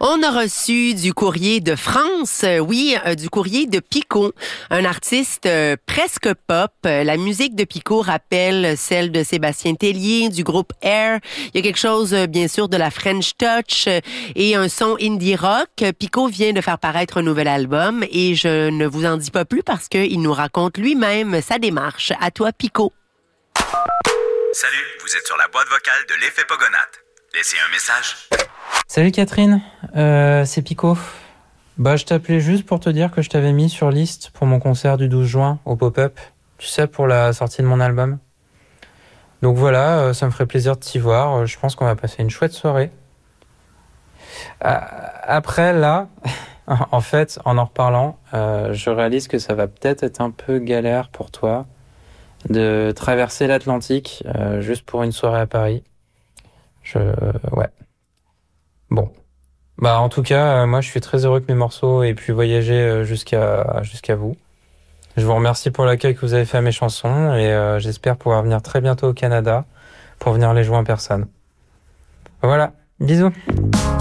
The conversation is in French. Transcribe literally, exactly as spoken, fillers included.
On a reçu du courrier de France, euh, oui, euh, du courrier de Pico, un artiste euh, presque pop. Euh, La musique de Pico rappelle celle de Sébastien Tellier, du groupe Air. Il y a quelque chose, euh, bien sûr, de la French Touch euh, et un son indie rock. Pico vient de faire paraître un nouvel album et je ne vous en dis pas plus parce qu'il nous raconte lui-même sa démarche. À toi, Pico. Salut, vous êtes sur la boîte vocale de l'effet Pogonate. Laissez un message. Salut Catherine, euh, c'est Pico. Bah, je t'appelais juste pour te dire que je t'avais mis sur liste pour mon concert du douze juin au pop-up, tu sais, pour la sortie de mon album. Donc voilà, euh, ça me ferait plaisir de t'y voir. Je pense qu'on va passer une chouette soirée. Euh, après, là, en fait, en en reparlant, euh, je réalise que ça va peut-être être un peu galère pour toi de traverser l'Atlantique euh, juste pour une soirée à Paris. Je... ouais. Bon. Bah, en tout cas, euh, moi, je suis très heureux que mes morceaux aient pu voyager euh, jusqu'à, jusqu'à vous. Je vous remercie pour l'accueil que vous avez fait à mes chansons et euh, j'espère pouvoir venir très bientôt au Canada pour venir les jouer en personne. Voilà. Bisous.